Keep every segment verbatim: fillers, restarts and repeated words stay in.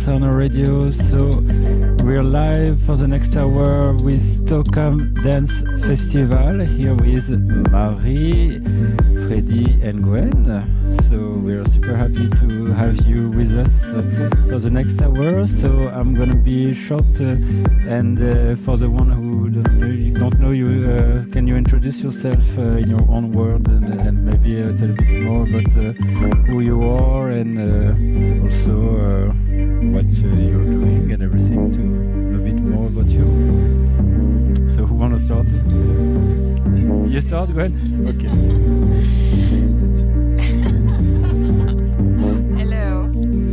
Sound Radio. So we're live for the next hour with Stockholm Dance Festival here with Marie, Freddy and Gwen. So we're super happy to have you with us uh, for the next hour. So I'm gonna be short uh, and uh, for the one who don't know, don't know you, uh, can you introduce yourself uh, in your own word and, and maybe uh, tell a bit more about uh, who you are and uh, also uh, what uh, you're doing and everything to know a bit more about you. So who wanna start? You start, Gwen? Okay. Hello.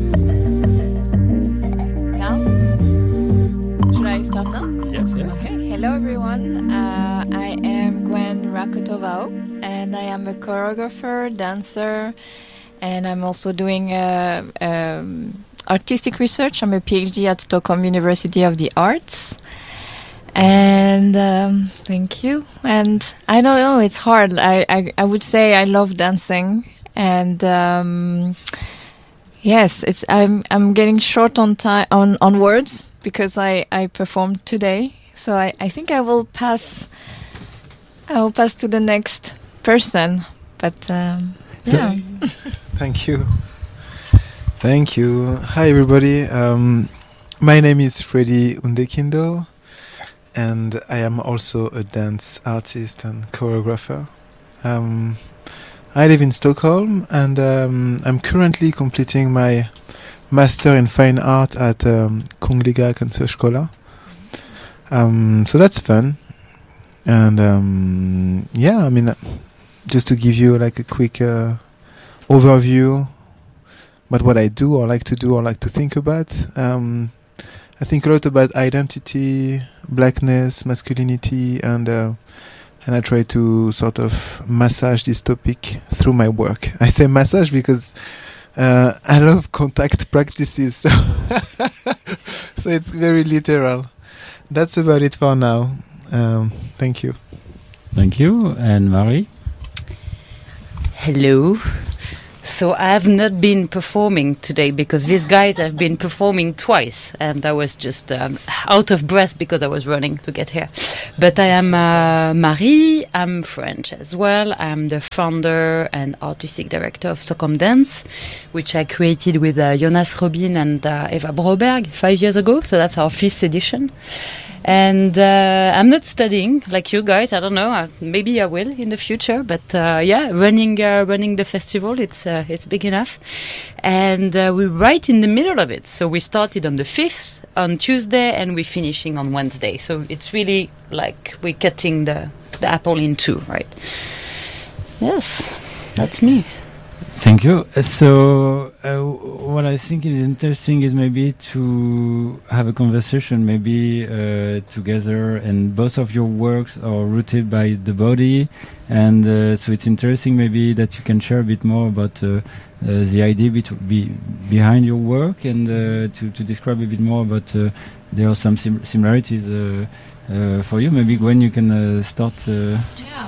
Now? Should I start now? Yes, yes. Okay. Hello, everyone. Uh, I am Gwen Rakotovao, and I am a choreographer, dancer, and I'm also doing uh, um, artistic research. I'm a PhD at Stockholm University of the Arts. And um, thank you. And I don't know, it's hard. I, I, I would say I love dancing. And um, yes, it's I'm I'm getting short on time on, on words because I, I performed today. So I, I think I will pass I will pass to the next person. But um, yeah. Thank you. Thank you. Hi everybody. Um, my name is Freddy Undekindo. And I am also a dance artist and choreographer. Um, I live in Stockholm, and um, I'm currently completing my master in fine art at um, Kungliga Konstskola. Um, so that's fun. And um, yeah, I mean, uh, just to give you like a quick uh, overview about what I do, or like to do, or like to think about. Um, I think a lot about identity, blackness, masculinity, and uh, and I try to sort of massage this topic through my work. I say massage because uh, I love contact practices, so, so it's very literal. That's about it for now. Um, thank you. Thank you. And Marie? Hello. So I have not been performing today because these guys have been performing twice, and I was just um, out of breath because I was running to get here. But I am uh, Marie. I'm French as well. I'm the founder and artistic director of Stockholm Dance, which I created with uh, Jonas Robin and uh, Eva Broberg five years ago. So that's our fifth edition. And uh, I'm not studying like you guys. I don't know. Uh, maybe I will in the future. But uh, yeah, running uh, running the festival, it's uh, it's big enough. And uh, we're right in the middle of it. So we started on the fifth on Tuesday, and we're finishing on Wednesday. So it's really like we're cutting the the apple in two, right? Yes, that's me. Thank you. Uh, so, uh, what I think is interesting is maybe to have a conversation, maybe uh, together, and both of your works are rooted by the body, and uh, so it's interesting maybe that you can share a bit more about uh, uh, the idea bet- be behind your work, and uh, to, to describe a bit more about uh, there are some sim- similarities uh, uh, for you. Maybe Gwen, you can uh, start. Uh Yeah.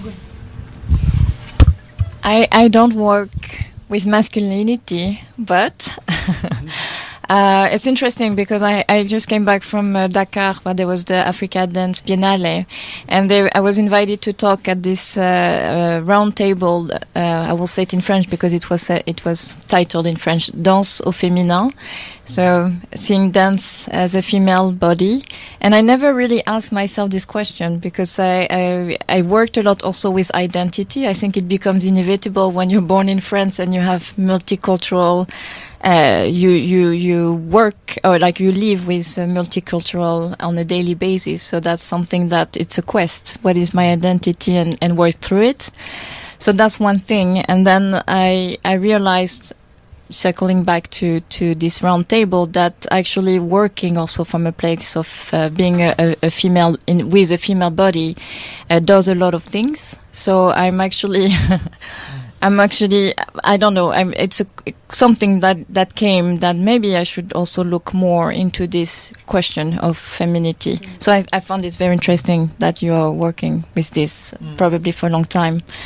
I I don't work with masculinity, but uh, it's interesting because I, I just came back from uh, Dakar, where there was the Africa Dance Biennale, and they, I was invited to talk at this uh, uh, round table. Uh, I will say it in French because it was uh, it was titled in French, Danse au féminin. So seeing dance as a female body. And I never really asked myself this question because I, I, I worked a lot also with identity. I think it becomes inevitable when you're born in France and you have multicultural, uh, you, you, you work or like you live with uh, multicultural on a daily basis. So that's something that it's a quest. What is my identity, and, and work through it. So that's one thing. And then I, I realized, circling back to, to this round table, that actually working also from a place of uh, being a, a female in, with a female body uh, does a lot of things. So I'm actually, I'm actually, I don't know, I'm, it's a, something that, that came that maybe I should also look more into this question of femininity. Mm. So I, I found it very interesting that you are working with this mm. probably for a long time.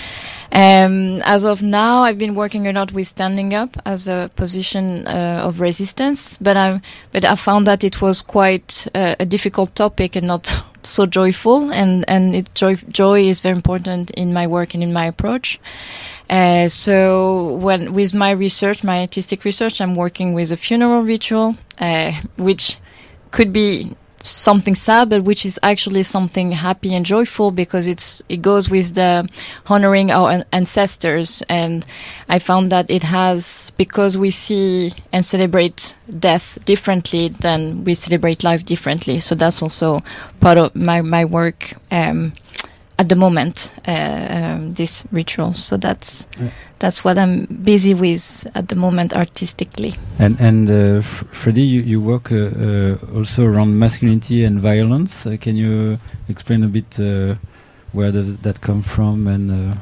Um, as of now, I've been working a lot with standing up as a position uh, of resistance, but I but I found that it was quite uh, a difficult topic and not so joyful. And and it, joy joy is very important in my work and in my approach. Uh, so when with my research, my artistic research, I'm working with a funeral ritual, uh, which could be something sad, but which is actually something happy and joyful, because it's it goes with the honoring our an- ancestors. And I found that it has, because we see and celebrate death differently than we celebrate life differently. So that's also part of my my work um, at the moment. Uh, um, this ritual. So that's yeah. that's what I'm busy with at the moment artistically. And and uh, Freddie, you, you work uh, uh, also around masculinity and violence. Uh, can you explain a bit uh, where does that come from? And uh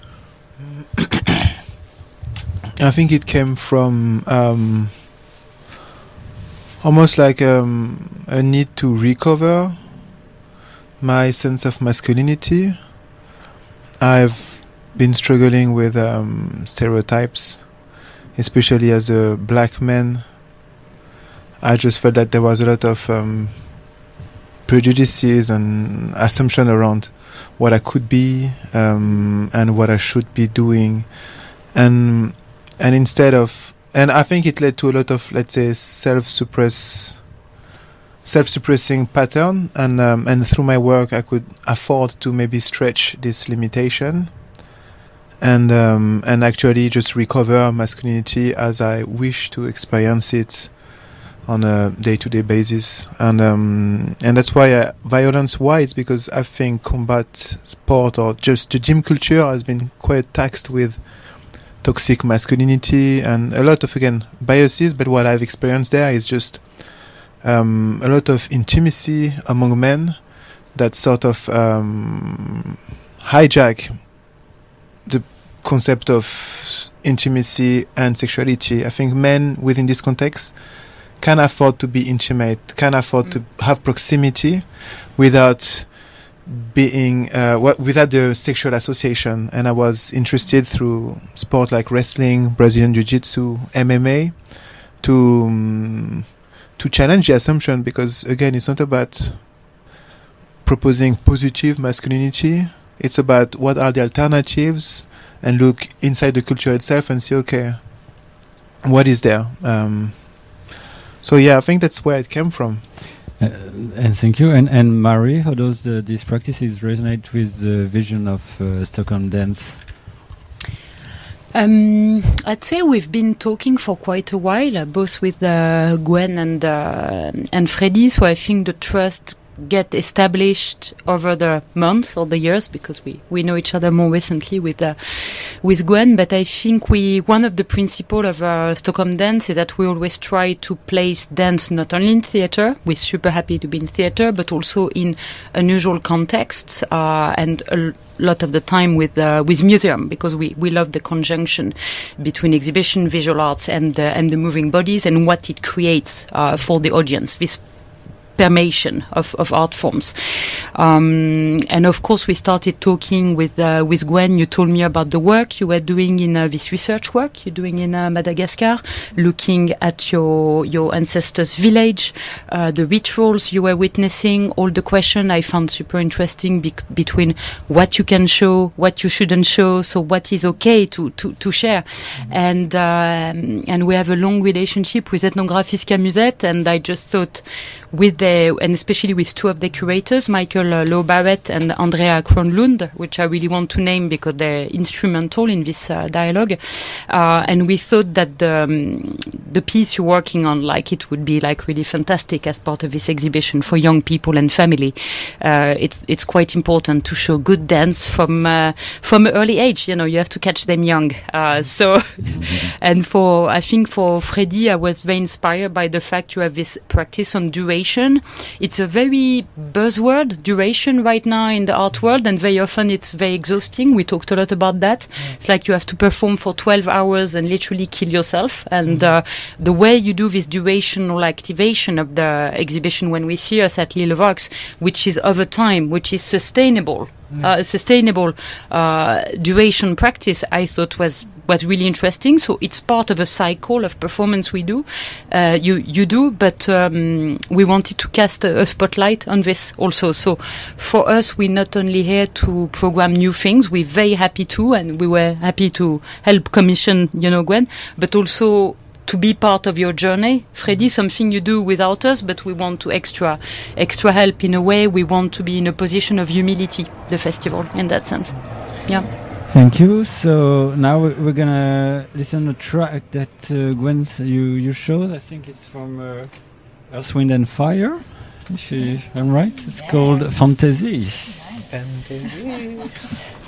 I think it came from um, almost like um, a need to recover my sense of masculinity. I've been struggling with um, stereotypes, especially as a black man. I just felt that there was a lot of um, prejudices and assumption around what I could be um, and what I should be doing, and and instead of and I think it led to a lot of, let's say, self-suppress. self-suppressing pattern, and um, and through my work I could afford to maybe stretch this limitation and um, and actually just recover masculinity as I wish to experience it on a day-to-day basis. And um, and that's why I, violence why it's because I think combat sport or just the gym culture has been quite taxed with toxic masculinity and a lot of, again, biases, but what I've experienced there is just Um, a lot of intimacy among men that sort of um, hijack the concept of intimacy and sexuality. I think men within this context can afford to be intimate, can afford mm. to have proximity without being uh, w- without the sexual association. And I was interested through sport like wrestling, Brazilian Jiu-Jitsu, M M A to um, to challenge the assumption, because again, it's not about proposing positive masculinity. It's about what are the alternatives, and look inside the culture itself and see, okay, what is there? Um, so yeah, I think that's where it came from. Uh, and thank you. And and Marie, how does the, these practices resonate with the vision of uh, Stockholm dance? Um, I'd say we've been talking for quite a while, uh, both with uh, Gwen and uh, and Freddie. So I think the trust get established over the months or the years, because we, we know each other more recently with uh, with Gwen. But I think we one of the principles of uh, Stockholm Dance is that we always try to place dance not only in theatre. We're super happy to be in theatre, but also in unusual contexts uh, and a lot of the time with uh, with museum, because we, we love the conjunction between exhibition, visual arts, and uh, and the moving bodies, and what it creates uh, for the audience. This permeation of, of art forms. Um, and of course we started talking with uh, with Gwen. You told me about the work you were doing in uh, this research work you're doing in uh, Madagascar, looking at your your ancestors' village, uh, the rituals you were witnessing, all the question I found super interesting bec- between what you can show, what you shouldn't show, so what is okay to, to, to share. Mm-hmm. And um, and we have a long relationship with Ethnographiska Museet, and I just thought with the, and especially with two of the curators, Michael uh, Lowe Barrett and Andrea Kronlund, which I really want to name because they're instrumental in this uh, dialogue. Uh, and we thought that the, um, the piece you're working on, like, it would be like really fantastic as part of this exhibition for young people and family. Uh, it's it's quite important to show good dance from uh, from an early age. You know, you have to catch them young. Uh, so, and for I think for Freddie, I was very inspired by the fact you have this practice on duration. duration. It's a very buzzword, duration, right now in the art world, and very often it's very exhausting. We talked a lot about that. Mm. It's like you have to perform for twelve hours and literally kill yourself. And mm. uh, the way you do this durational activation of the exhibition when we see us at Lille Vox, which is over time, which is sustainable, mm. uh, sustainable uh, duration practice, I thought was was really interesting. So it's part of a cycle of performance we do, uh, you you do, but um, we wanted to cast a, a spotlight on this also. So for us, we're not only here to program new things, we're very happy to, and we were happy to help commission, you know, Gwen, but also to be part of your journey. Freddy, something you do without us, but we want to extra extra help in a way. We want to be in a position of humility, the festival, in that sense. Yeah. Thank you. So now we're gonna listen to a track that uh, Gwen you you showed. I think it's from uh, Earth, Wind and Fire. If I'm right, it's yes. called Fantasy. Nice. Fantasy.